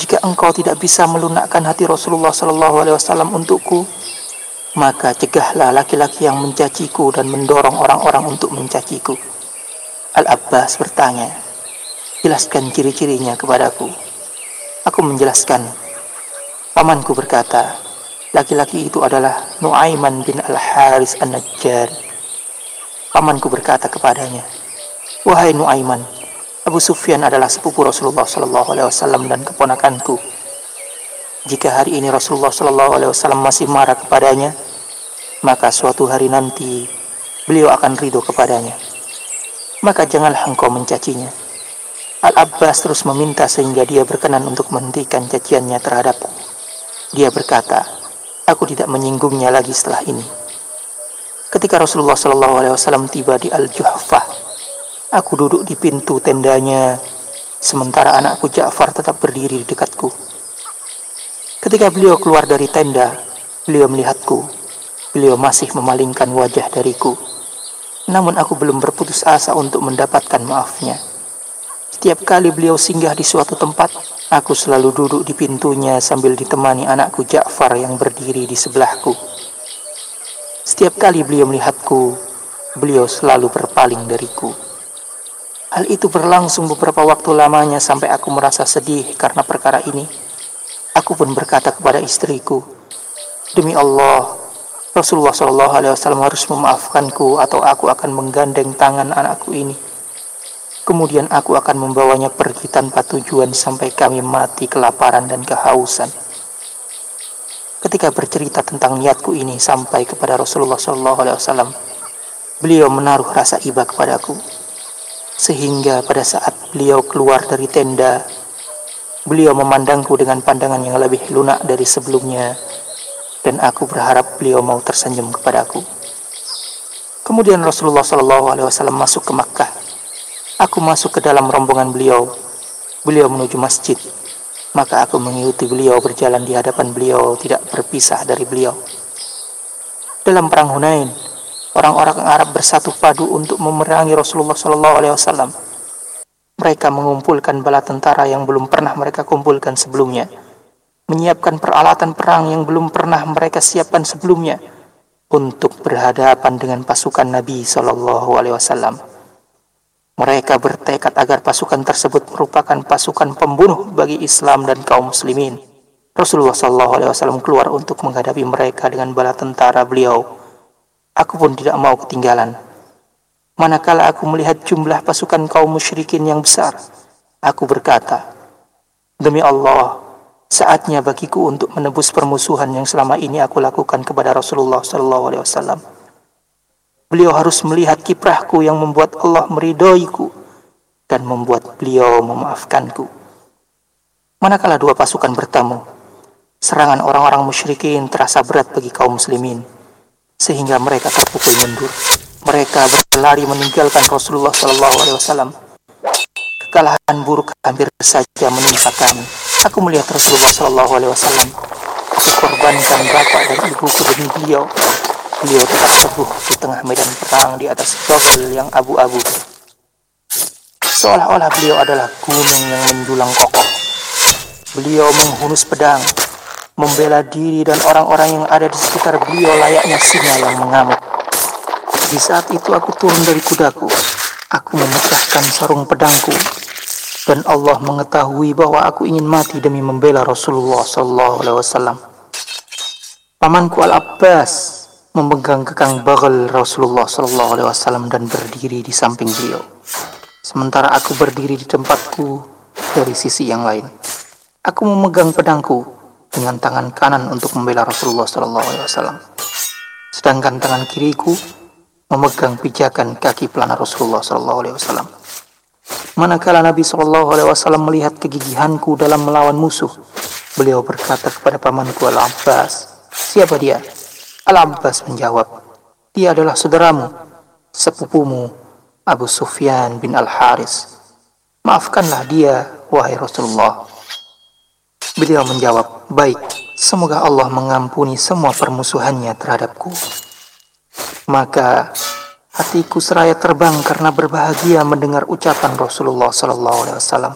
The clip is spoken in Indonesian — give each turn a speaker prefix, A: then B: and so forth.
A: jika engkau tidak bisa melunakkan hati Rasulullah SAW untukku, maka cegahlah laki-laki yang mencaciku dan mendorong orang-orang untuk mencaciku. Al-Abbas bertanya, jelaskan ciri-cirinya kepadaku. Aku menjelaskan. Pamanku berkata, laki-laki itu adalah Nu'aiman bin Al-Haris An-Najjari. Pamanku berkata kepadanya, wahai Nu'aiman, Abu Sufyan adalah sepupu Rasulullah SAW dan keponakanku. Jika hari ini Rasulullah SAW masih marah kepadanya, maka suatu hari nanti beliau akan ridho kepadanya. Maka janganlah engkau mencacinya. Al-Abbas terus meminta sehingga dia berkenan untuk menghentikan caciannya terhadapku. Dia berkata, aku tidak menyinggungnya lagi setelah ini. Ketika Rasulullah SAW tiba di Al-Juhfah, aku duduk di pintu tendanya, sementara anakku Ja'far tetap berdiri di dekatku. Ketika beliau keluar dari tenda, beliau melihatku. Beliau masih memalingkan wajah dariku. Namun aku belum berputus asa untuk mendapatkan maafnya. Setiap kali beliau singgah di suatu tempat, aku selalu duduk di pintunya sambil ditemani anakku Ja'far yang berdiri di sebelahku. Setiap kali beliau melihatku, beliau selalu berpaling dariku. Hal itu berlangsung beberapa waktu lamanya sampai aku merasa sedih karena perkara ini. Aku pun berkata kepada istriku, demi Allah, Rasulullah SAW harus memaafkanku atau aku akan menggandeng tangan anakku ini. Kemudian aku akan membawanya pergi tanpa tujuan sampai kami mati kelaparan dan kehausan. Ketika bercerita tentang niatku ini sampai kepada Rasulullah SAW, beliau menaruh rasa iba kepadaku. Sehingga pada saat beliau keluar dari tenda, beliau memandangku dengan pandangan yang lebih lunak dari sebelumnya, dan aku berharap beliau mau tersenyum kepadaku. Kemudian Rasulullah SAW masuk ke Makkah. Aku masuk ke dalam rombongan beliau. Beliau menuju masjid. Maka aku mengikuti beliau berjalan di hadapan beliau, tidak berpisah dari beliau. Dalam perang Hunain, orang-orang Arab bersatu padu untuk memerangi Rasulullah SAW. Mereka mengumpulkan bala tentara yang belum pernah mereka kumpulkan sebelumnya, menyiapkan peralatan perang yang belum pernah mereka siapkan sebelumnya untuk berhadapan dengan pasukan Nabi SAW. Mereka bertekad agar pasukan tersebut merupakan pasukan pembunuh bagi Islam dan kaum muslimin. Rasulullah SAW keluar untuk menghadapi mereka dengan bala tentara beliau. Aku pun tidak mau ketinggalan. Manakala aku melihat jumlah pasukan kaum musyrikin yang besar, aku berkata, demi Allah, saatnya bagiku untuk menebus permusuhan yang selama ini aku lakukan kepada Rasulullah SAW. Beliau harus melihat kiprahku yang membuat Allah meridhoiku dan membuat beliau memaafkanku. Manakala dua pasukan bertemu, serangan orang-orang musyrikin terasa berat bagi kaum muslimin, sehingga mereka terpukul mundur. Mereka berlari meninggalkan Rasulullah SAW. Kekalahan buruk hampir saja menimpa kami. Aku melihat Rasulullah SAW. Aku korbankan bapak dan ibuku demi beliau. Beliau tetap teguh di tengah medan perang di atas bagel yang abu-abu. Seolah-olah beliau adalah gunung yang menjulang kokoh. Beliau menghunus pedang, membela diri dan orang-orang yang ada di sekitar beliau layaknya singa yang mengamuk. Di saat itu aku turun dari kudaku. Aku memecahkan sarung pedangku. Dan Allah mengetahui bahwa aku ingin mati demi membela Rasulullah SAW. Pamanku Al-Abbas memegang kekang bagel Rasulullah SAW dan berdiri di samping beliau. Sementara aku berdiri di tempatku dari sisi yang lain. Aku memegang pedangku dengan tangan kanan untuk membela Rasulullah SAW. Sedangkan tangan kiriku memegang pijakan kaki pelana Rasulullah SAW. Manakala Nabi SAW melihat kegigihanku dalam melawan musuh, beliau berkata kepada pamanku Al-Abbas, siapa dia? Al-Abbas menjawab, dia adalah saudaramu, sepupumu, Abu Sufyan bin Al-Haris. Maafkanlah dia, wahai Rasulullah. Beliau menjawab, baik, semoga Allah mengampuni semua permusuhannya terhadapku. Maka hatiku seraya terbang karena berbahagia mendengar ucapan Rasulullah SAW.